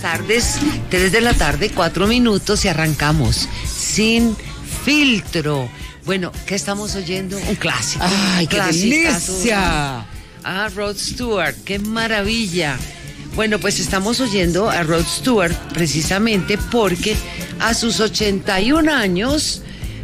tardes, 3 de la tarde, 4 minutos y arrancamos sin filtro. Bueno, ¿qué estamos oyendo? Un clásico. ¡Ay, qué delicia! Ah, Rod Stewart, qué maravilla. Bueno, pues estamos oyendo a Rod Stewart precisamente porque a sus 81 años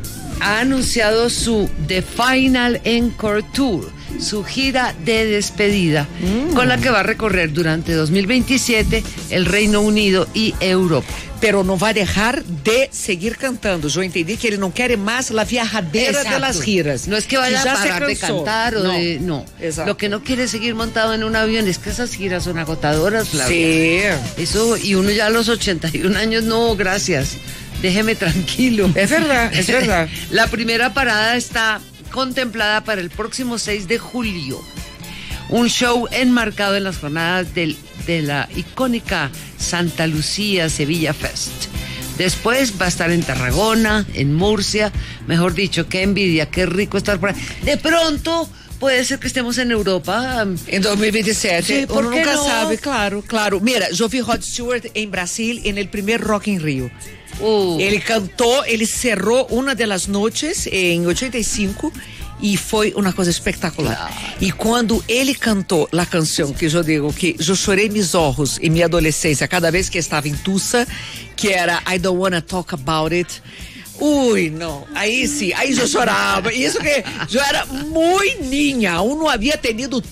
ha anunciado su The Final Encore Tour, su gira de despedida, con la que va a recorrer durante 2027 el Reino Unido y Europa. Pero não vai deixar de seguir cantando. Eu entendi que ele não quer mais la viajadera de las giras. No es que vaya a parar de cantar o no. Lo que no quiere es seguir montado en un avión. Es que esas giras son agotadoras, Flavia. Sí. Eso, y uno ya a los 81 años, no, gracias. Déjeme tranquilo. Es verdad, es verdad. La primera parada está contemplada para el próximo 6 de julio. Un show enmarcado en las jornadas de la icónica Santa Lucía Sevilla Fest. Después va a estar en Tarragona, en Murcia. Mejor dicho, qué envidia, qué rico estar por ahí. De pronto puede ser que estemos en Europa en 2027. Sí, Uno nunca no? sabe, claro, claro. Mira, yo vi Rod Stewart en Brasil en el primer Rock in Rio. Ele cantou, ele cerrou uma das noites em 85 e foi uma coisa espetacular. Claro. E quando ele cantou a canção, que eu digo que eu chorei meus olhos em minha adolescência cada vez que estava em Tulsa, que era I Don't Wanna Talk About It. Ui, não, aí sim, aí eu chorava. Isso que eu era muito niña, eu não havia tenido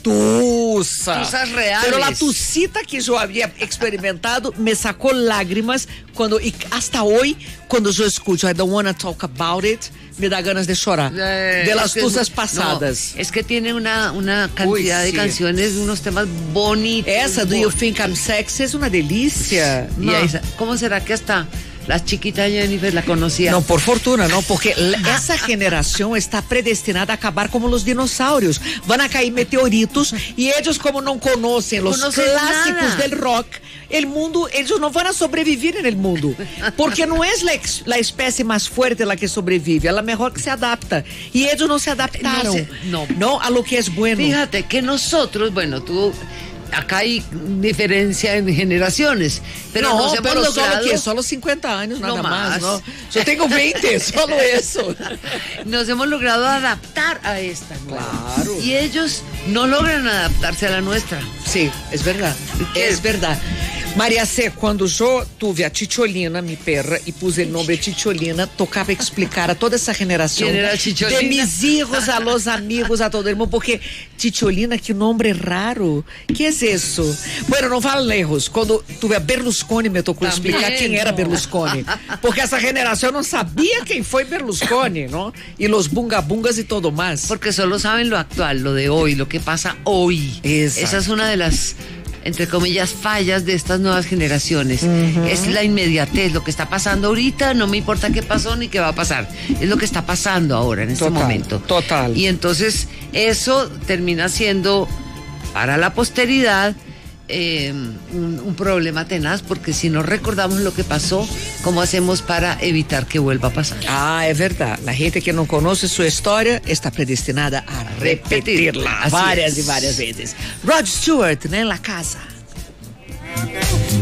tussa. Tussas reales. Pero a tussita que eu havia experimentado me sacou lágrimas quando, e hasta hoje, quando eu escuto I Don't Wanna Talk About It, me da ganas de chorar. De las tussas pasadas. No, es que tiene una cantidad de canciones, unos temas bonitos. Essa do You Think I'm Sexy es una delicia. No. Y esa, ¿cómo será que hasta la chiquita Jennifer la conocía? No, por fortuna, no, porque essa generação está predestinada a acabar como os dinossauros. Van a cair meteoritos e eles, como não conhecem os clássicos del rock, el mundo, eles não vão sobreviver no mundo, porque não é a espécie mais forte la que sobrevive, ela mejor que se adapta, e eles não se adaptaram, no a lo que es bueno. Fíjate que nosotros, bueno, tú... Acá hay diferencia en generaciones, pero nos hemos logrado... Solo 50 años, nada más, ¿no? Yo tengo 20, solo eso. Nos hemos logrado adaptar a esta nueva. Claro. Y ellos no logran adaptarse a la nuestra. Sí, es verdad, es verdad. Maria C, quando eu tive a Titiolina, minha perra, e pus o nome de Titiolina, tocava explicar a toda essa geração de mis hijos, a los amigos, a todo mundo, porque Titiolina, que nome raro, que é isso? Bueno, não fala lejos, quando tive a Berlusconi, me tocou explicar quem era Berlusconi, porque essa geração não sabia quem foi Berlusconi, não? E los bunga-bungas e todo mais. Porque solo saben lo actual, lo de hoy, lo que pasa hoy. Exacto. Esa es una de las, entre comillas, fallas de estas nuevas generaciones. Es la inmediatez, lo que está pasando ahorita, no me importa qué pasó ni qué va a pasar, es lo que está pasando ahora, en este momento. Total. Y entonces eso termina siendo para la posteridad un problema tenaz, porque si no recordamos lo que pasó, ¿cómo hacemos para evitar que vuelva a pasar? Ah, é verdade. A gente que não conhece sua história está predestinada a repetirla várias e várias vezes. Rod Stewart, né, La Casa.